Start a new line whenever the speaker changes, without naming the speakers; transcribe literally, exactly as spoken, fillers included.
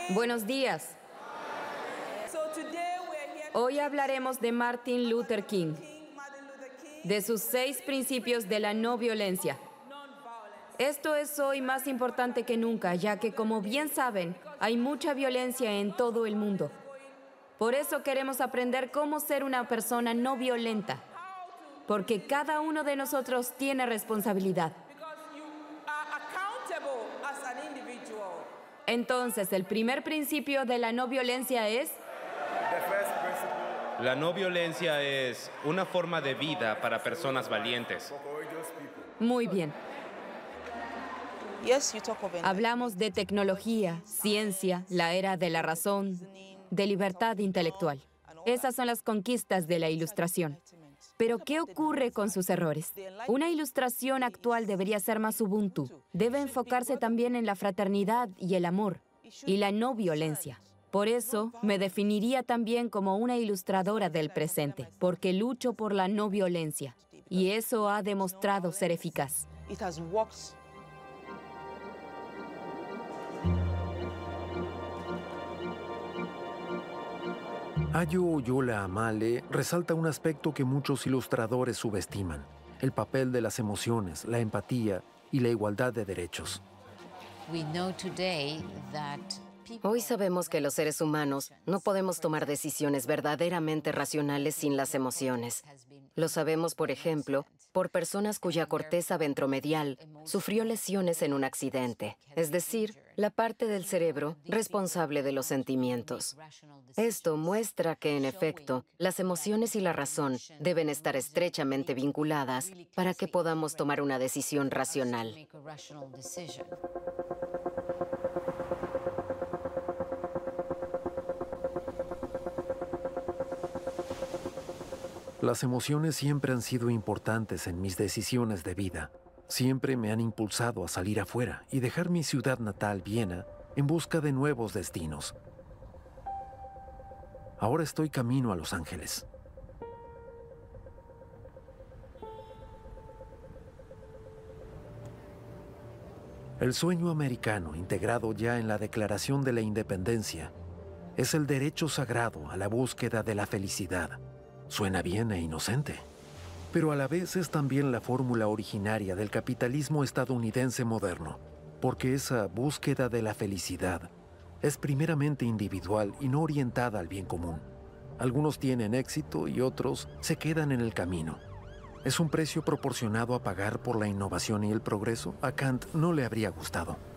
Buenos días. Hoy hablaremos de Martin Luther King, de sus seis principios de la no violencia. Esto es hoy más importante que nunca, ya que, como bien saben, hay mucha violencia en todo el mundo. Por eso queremos aprender cómo ser una persona no violenta, porque cada uno de nosotros tiene responsabilidad. Entonces, el primer principio de la no violencia es...
La no violencia es una forma de vida para personas valientes.
Muy bien. Hablamos de tecnología, ciencia, la era de la razón, de libertad intelectual. Esas son las conquistas de la Ilustración. Pero, ¿qué ocurre con sus errores? Una ilustración actual debería ser más Ubuntu. Debe enfocarse también en la fraternidad y el amor, y la no violencia. Por eso, me definiría también como una ilustradora del presente, porque lucho por la no violencia, y eso ha demostrado ser eficaz.
Ayo Oyola Amale resalta un aspecto que muchos ilustradores subestiman: el papel de las emociones, la empatía y la igualdad de derechos.
Hoy sabemos que los seres humanos no podemos tomar decisiones verdaderamente racionales sin las emociones. Lo sabemos, por ejemplo, por personas cuya corteza ventromedial sufrió lesiones en un accidente, es decir, la parte del cerebro responsable de los sentimientos. Esto muestra que, en efecto, las emociones y la razón deben estar estrechamente vinculadas para que podamos tomar una decisión racional.
Las emociones siempre han sido importantes en mis decisiones de vida. Siempre me han impulsado a salir afuera y dejar mi ciudad natal, Viena, en busca de nuevos destinos. Ahora estoy camino a Los Ángeles. El sueño americano, integrado ya en la Declaración de la Independencia, es el derecho sagrado a la búsqueda de la felicidad. Suena bien e inocente, pero a la vez es también la fórmula originaria del capitalismo estadounidense moderno, porque esa búsqueda de la felicidad es primeramente individual y no orientada al bien común. Algunos tienen éxito y otros se quedan en el camino. ¿Es un precio proporcionado a pagar por la innovación y el progreso? A Kant no le habría gustado.